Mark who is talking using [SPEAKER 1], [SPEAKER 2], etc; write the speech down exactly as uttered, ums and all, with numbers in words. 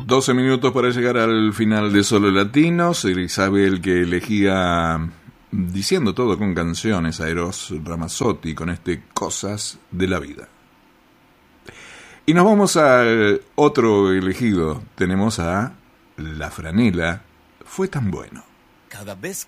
[SPEAKER 1] doce minutos para llegar al final de Solo Latinos. Isabel, que elegía, diciendo todo con canciones, a Eros Ramazzotti con este Cosas de la Vida. Y nos vamos al otro elegido. Tenemos a La Franela, Fue tan bueno.
[SPEAKER 2] Cada vez